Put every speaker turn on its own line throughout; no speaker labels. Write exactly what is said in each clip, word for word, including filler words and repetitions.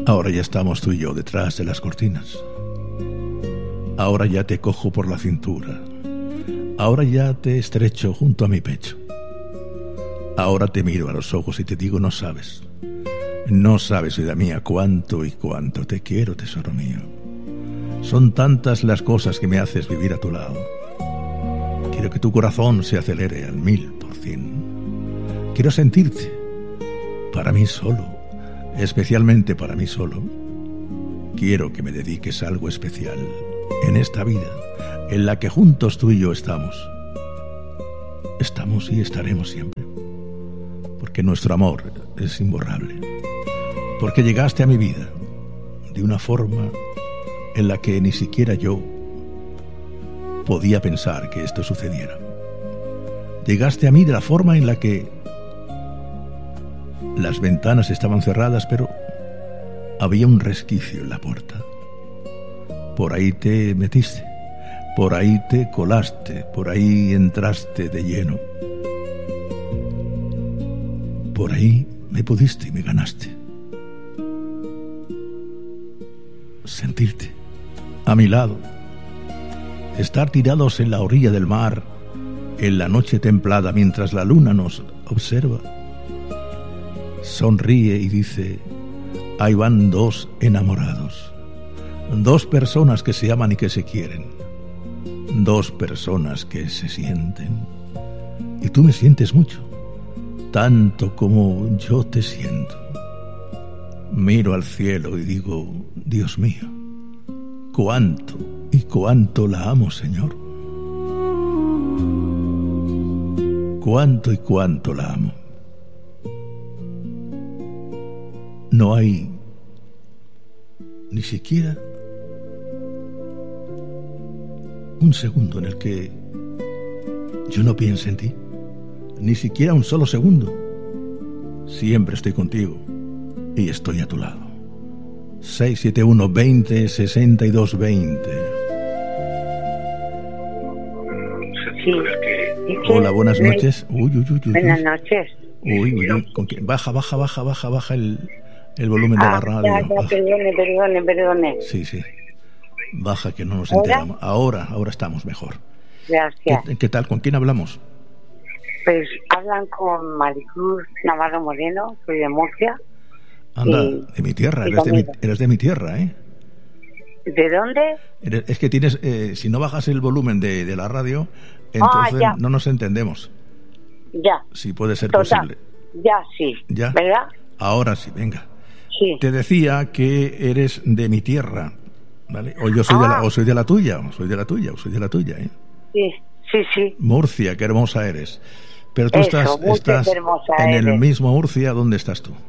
Ahora ya estamos tú y yo detrás de las cortinas. Ahora ya te cojo por la cintura. Ahora ya te estrecho junto a mi pecho. Ahora te miro a los ojos y te digo, no sabes. No sabes, vida mía, cuánto y cuánto te quiero, tesoro mío. Son tantas las cosas que me haces vivir a tu lado. Quiero que tu corazón se acelere al mil por cien. Quiero sentirte para mí solo, especialmente para mí solo. Quiero que me dediques a algo especial en esta vida, en la que juntos tú y yo estamos. Estamos y estaremos siempre. Porque nuestro amor es imborrable. Porque llegaste a mi vida de una forma en la que ni siquiera yo podía pensar que esto sucediera. Llegaste a mí de la forma en la que las ventanas estaban cerradas, pero había un resquicio en la puerta. Por ahí te metiste, por ahí te colaste, por ahí entraste de lleno. Por ahí me pudiste y me ganaste. Sentirte a mi lado, estar tirados en la orilla del mar, en la noche templada mientras la luna nos observa. Sonríe y dice, ahí van dos enamorados, dos personas que se aman y que se quieren, dos personas que se sienten. Y tú me sientes mucho, tanto como yo te siento. Miro al cielo y digo, Dios mío, cuánto y cuánto la amo, Señor. Cuánto y cuánto la amo. No hay ni siquiera un segundo en el que yo no piense en ti. Ni siquiera un solo segundo. Siempre estoy contigo y estoy a tu lado. seis siete uno, veinte, sesenta y dos, veinte.
Sí.
Hola, buenas noches. Uy, uy, uy, uy.
Buenas noches.
Uy, uy, uy. ¿Con quién? Baja, baja, baja, baja, baja el, el volumen de
ah,
la radio.
Ya, ya, perdone, perdone, perdone.
Sí, sí. Baja, que no nos
¿Ahora?
enteramos. Ahora, ahora estamos mejor.
Gracias.
¿Qué, qué tal? ¿Con quién hablamos?
Pues hablan con Maricruz Navarro Moreno, soy de Murcia.
Anda,
y,
de mi tierra,
y
eres de mi,
conmigo.
eres de mi tierra, ¿eh?
¿De dónde?
Eres, es que tienes, eh, si no bajas el volumen de, de la radio, entonces
ah,
no nos entendemos.
Ya.
Si puede ser
Total.
posible.
Ya, sí.
¿Ya?
¿Verdad?
Ahora sí, venga.
Sí.
Te decía que eres de mi tierra, ¿vale? O yo soy
ah.
de la, o soy de la tuya, o soy de la tuya, o soy de la tuya, ¿eh?
Sí, sí, sí.
Murcia, qué hermosa eres. Pero tú
Eso,
estás,
Murcia,
estás
qué hermosa
en
eres.
el mismo Murcia, ¿dónde estás tú?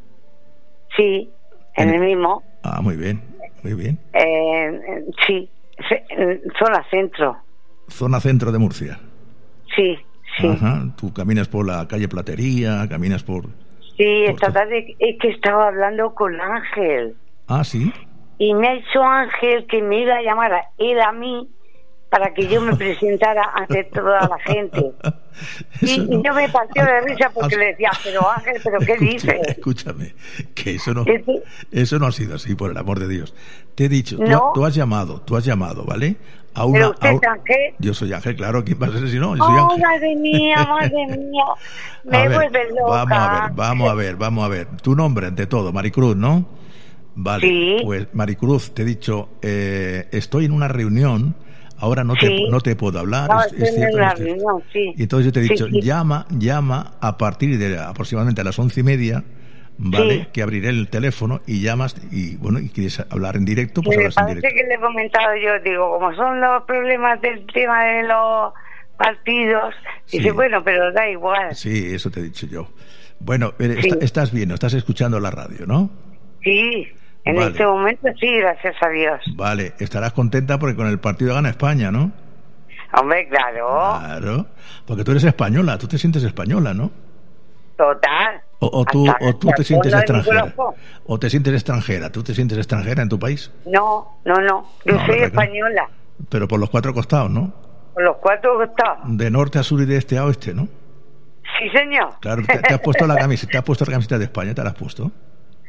Sí, en,
En-
el mismo.
Ah, muy bien, muy bien.
Eh, sí, se- en zona centro.
Zona centro de Murcia.
Sí, sí.
Ajá, tú caminas por la calle Platería, caminas por...
Sí,
por
esta
to-
tarde es que estaba hablando con Ángel.
Ah, sí.
Y me ha dicho Ángel que me iba a llamar a él a mí para que yo me presentara ante toda la gente. Y,
Eso
y
no.
yo me partió de risa porque
Ah,
le decía, pero Ángel, ¿pero qué
Escucha-
dices?
Escúchame, que eso no,
Este-
eso no ha sido así, por el amor de Dios. Te he dicho, tú,
No.
tú has llamado, tú has llamado, ¿vale? A una,
¿Pero usted
a
es
un-
Ángel?
Yo soy Ángel, claro, ¿quién va a ser si no? Yo soy
¡Oh,
Ángel.
madre mía, madre mía!
A
Me
ver,
vuelve loca.
vamos a ver, vamos a ver, vamos a ver. Tu nombre, ante todo, Maricruz, ¿no? Vale,
Sí.
pues Maricruz, te he dicho, eh, estoy en una reunión, ahora no te,
Sí.
no te puedo hablar.
No,
es- es
estoy en
cierto,
una
es cierto.
reunión, sí.
Y entonces yo te he
Sí,
dicho,
sí.
llama, llama a partir de aproximadamente a las once y media, ¿vale?
Sí.
Que abriré el teléfono y llamas y, bueno, y quieres hablar en directo, pues
Me
hablas en
parece
directo.
que le he comentado yo, digo, como son los problemas del tema de los partidos,
Sí.
dice, bueno, pero da igual.
Sí, eso te he dicho yo. Bueno, eh,
Sí.
está- estás bien, ¿no? Estás escuchando la radio, ¿no?
Sí, en
Vale.
este momento sí, gracias a Dios.
Vale, estarás contenta porque con el partido gana España, ¿no?
Hombre, claro,
Claro, porque tú eres española, tú te sientes española, ¿no?
total.
O, o tú,
Hasta-
o tú te
hasta
sientes
el fondo de mi
extranjera.
corazón.
O te sientes extranjera, tú te sientes extranjera en tu país,
No, no, no, yo
No,
soy
¿verdad que no?
española,
pero por los cuatro costados, ¿no?
con los cuatro costados.
De norte a sur y de este a oeste, ¿no?
Sí, señor.
Claro, te, te has puesto la camiseta, te has puesto la camiseta de España, te la has puesto.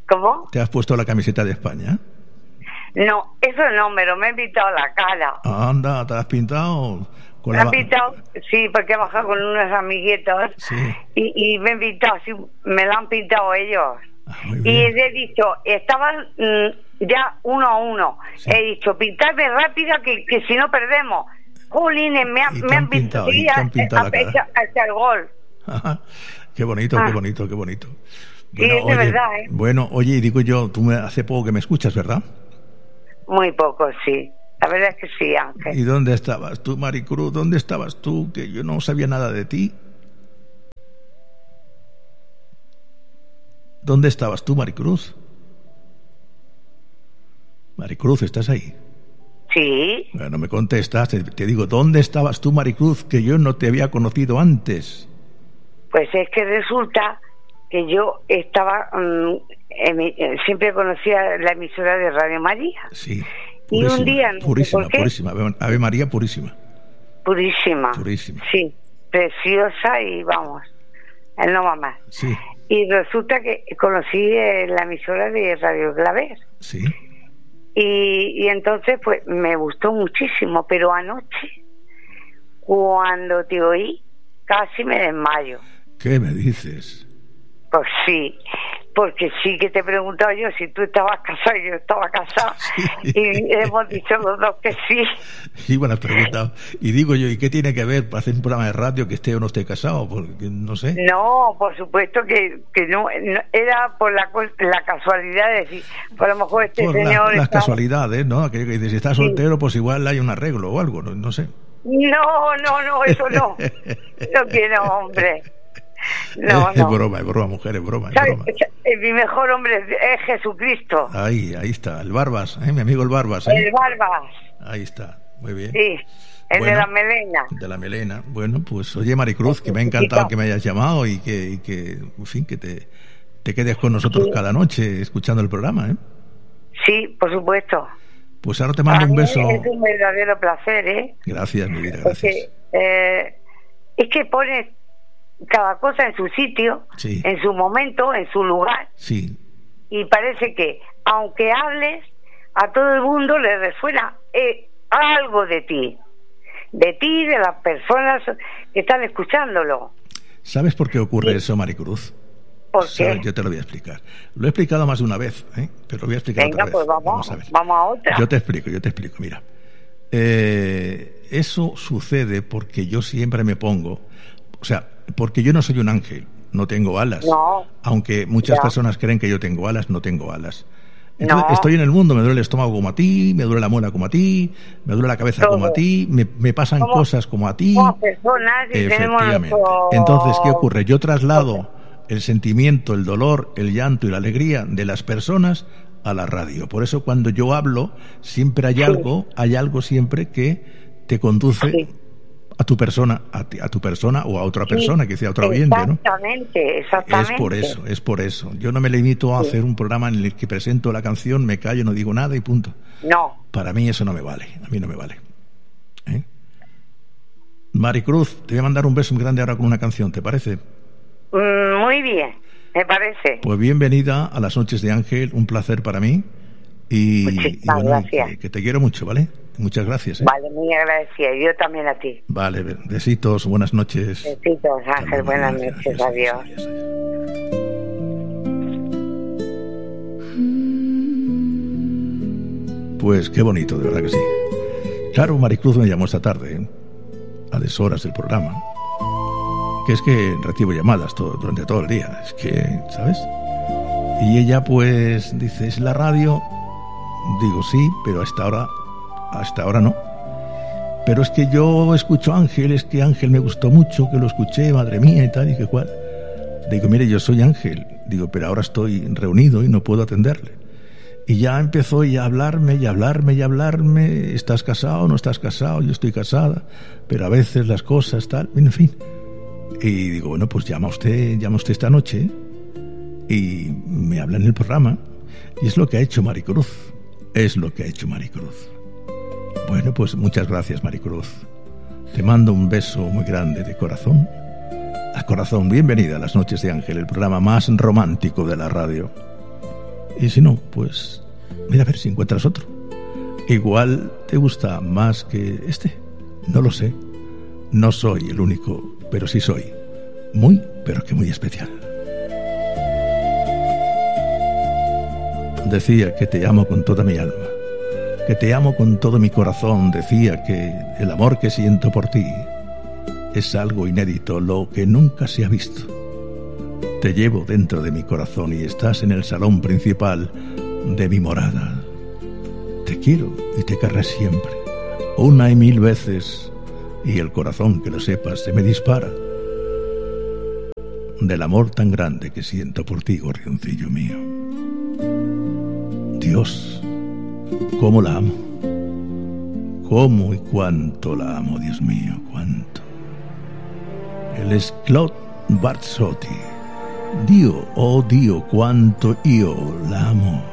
¿Cómo?
¿Te has puesto la camiseta de España?
No, eso no, me lo me he pintado la cara.
Anda, ¿te has pintado? Con
Me
la...
han pintado, sí, porque he bajado con unos amiguitos,
sí.
y, y me han pintado, sí, me lo han pintado ellos.
Ah, muy
y
bien.
he dicho, estaban mm, ya uno a uno.
Sí.
He dicho, pintarme rápida que, que si no perdemos. Jolines, me, ha,
Y te
me
han
han pintado,
pintado, y
sí,
te han pintado la cara.
hasta, hasta el gol.
Qué bonito,
Ah.
qué bonito, qué bonito.
Sí, es de verdad, ¿eh?
Bueno, oye, y digo yo, tú me, hace poco que me escuchas, ¿verdad?
Muy poco, sí. La verdad es que sí, Ángel.
¿Y dónde estabas tú, Maricruz? ¿Dónde estabas tú? Que yo no sabía nada de ti. ¿Dónde estabas tú, Maricruz? Maricruz, ¿estás ahí?
Sí,
Bueno, me contestas, te, te digo, ¿dónde estabas tú, Maricruz? Que yo no te había conocido antes.
pues es que resulta que yo estaba, mm, emi- eh, siempre conocía la emisora de Radio María.
Sí.
Y
Purísima,
un día, no sé
purísima,
por qué,
purísima. Ave, Ave María, purísima.
purísima.
Purísima.
Sí, preciosa y vamos, él no va más.
Sí,
Y resulta que conocí eh, la emisora de Radio Claver.
sí.
Y, y entonces pues me gustó muchísimo, pero anoche, cuando te oí, casi me desmayo.
¿Qué me dices?
Pues sí, porque sí que te he preguntado yo si tú estabas casado y yo estaba casado,
Sí.
y hemos dicho los dos que sí.
Sí, bueno, has preguntado. Y digo yo, ¿y qué tiene que ver para hacer un programa de radio que esté o no esté casado? Porque no sé.
No, por supuesto que, que no, no, era por la, cos- la casualidad de decir, por lo mejor este
Por la-
señor
las
está-
casualidades, ¿no? Aquello que dice, si está soltero, pues igual hay un arreglo o algo, no, no sé.
No, no, no, eso no. No quiero, hombre. No,
es
no.
broma, es broma, mujer, es broma, es
¿Sabes?
broma.
Eh, Mi mejor hombre es es Jesucristo,
Ahí, ahí está, el Barbas, ¿eh? Mi amigo el Barbas, ¿eh?
el Barbas,
Ahí está, muy bien.
sí, el
Bueno,
de la melena.
De la melena. Bueno, pues oye, Maricruz, que me ha encantado que me hayas llamado y que, y que en fin, que te, te quedes con nosotros
Sí.
cada noche escuchando el programa, ¿eh?
Sí, por supuesto.
Pues ahora te mando
Para
un
mí
beso.
es un verdadero placer, ¿eh?
Gracias, mi vida, gracias.
Porque eh, es que pones cada cosa en su sitio,
Sí.
en su momento, en su lugar,
Sí,
y parece que aunque hables, a todo el mundo le resuena eh, algo de ti, de ti, de las personas que están escuchándolo.
¿sabes por qué ocurre
Sí.
eso, Maricruz?
¿Por
¿Sabes?
qué?
Yo te lo voy a explicar. Lo he explicado más de una vez, ¿eh? Pero lo voy a explicar
Venga,
otra vez.
pues vamos,
a ver.
vamos a otra.
Yo te explico, yo te explico. Mira, eh, eso sucede porque yo siempre me pongo, o sea, porque yo no soy un ángel, no tengo alas.
No.
Aunque muchas
Ya.
personas creen que yo tengo alas, no tengo alas. Entonces,
No.
estoy en el mundo, me duele el estómago como a ti, me duele la muela como a ti, me duele la cabeza
Todo.
como a ti, me, me pasan
Somos-
cosas como a ti.
Somos personas y tenemos
Efectivamente.
nuestro...
Entonces, ¿qué ocurre? Yo traslado el sentimiento, el dolor, el llanto y la alegría de las personas a la radio. Por eso cuando yo hablo, siempre hay
Sí.
algo, hay algo siempre que te conduce
Sí.
a tu persona, a, ti- a tu persona o a otra persona, que sea a otro oyente, ¿no?
Exactamente, exactamente.
Es por eso, es por eso. Yo no me limito a
Sí.
hacer un programa en el que presento la canción, me callo, no digo nada y punto.
No,
Para mí eso no me vale, a mí no me vale. ¿Eh? Maricruz, te voy a mandar un beso muy grande ahora con una canción, ¿te parece?
Mm, muy bien, me parece.
Pues bienvenida a las noches de Ángel, un placer para mí. Y,
Muchísimas
y bueno,
gracias.
que, que te quiero mucho, ¿vale? Muchas gracias. ¿eh?
Vale, muy agradecida. Yo también a ti.
Vale, besitos, buenas noches.
Besitos, Ángel.
Hasta luego,
Buenas
gracias,
noches.
gracias,
Adiós.
adiós, adiós. Pues qué bonito, de verdad que sí. Claro, Maricruz me llamó esta tarde, ¿eh? A deshoras del programa. Que es que recibo llamadas todo, durante todo el día. Es que, ¿sabes? Y ella pues dice, ¿es la radio? Digo, sí, pero hasta ahora, hasta ahora no. Pero es que yo escucho a Ángel, es que Ángel me gustó mucho, que lo escuché, madre mía y tal, y que cual. Digo, mire, yo soy Ángel. Digo, pero ahora estoy reunido y no puedo atenderle. Y ya empezó ella a hablarme y a hablarme y a hablarme. ¿Estás casado? ¿No estás casado? Yo estoy casada, pero a veces las cosas tal, en fin. Y digo, bueno, pues llama usted, llama usted esta noche y me habla en el programa. Y es lo que ha hecho Maricruz. Es lo que ha hecho Maricruz. Bueno, pues muchas gracias, Maricruz. Te mando un beso muy grande de corazón. A corazón, bienvenida a las noches de Ángel, el programa más romántico de la radio. Y si no, pues mira a ver si encuentras otro. Igual te gusta más que este. No lo sé. No soy el único, pero sí soy muy, pero que muy especial. Decía que te amo con toda mi alma, que te amo con todo mi corazón. Decía que el amor que siento por ti es algo inédito, lo que nunca se ha visto. Te llevo dentro de mi corazón y estás en el salón principal de mi morada. Te quiero y te querré siempre, una y mil veces, y el corazón, que lo sepas, se me dispara del amor tan grande que siento por ti, gorrioncillo mío. Dios, cómo la amo, cómo y cuánto la amo, Dios mío, cuánto. Él es Claude Barzotti. Dio, oh Dio, cuánto io la amo.